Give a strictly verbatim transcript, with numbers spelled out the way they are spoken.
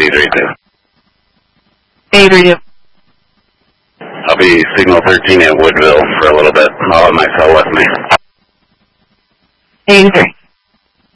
D three two. D three two. I'll be signal thirteen at Woodville for a little bit. I'll have my cell with me. eighty-three.